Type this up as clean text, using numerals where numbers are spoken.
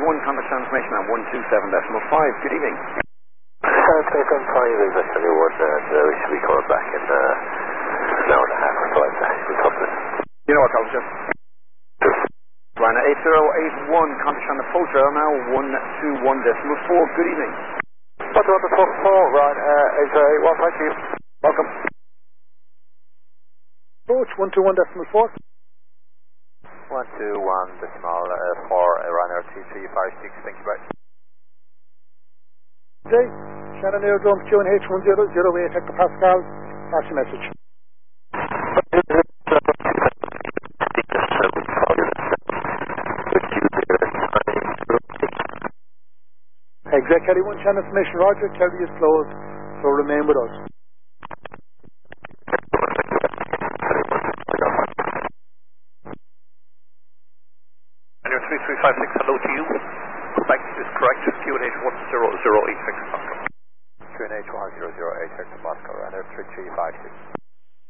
contact transmission at 127.5. Good evening. Take on 5 is actually one, we should be coming back in an hour and a half or so. You know what, Culture? Ryanair 8081, contact on the Poacher, now 121.4. Good evening. 121.4, Ryanair 8081, thank you. Welcome. Approach 121.4. 121.4, Ryanair 2356, thank you, bye. Jay, Shannon Aerodrome, QNH 1008 hectopascal, pass your message. Exec Kelly 1 channel information, Roger, Kelly is closed, so remain with us. Ryanair 3356, hello to you. Quebec is correct, QNH 1008 hectopascal. QNH 1008 hectopascal, Ryanair 3356.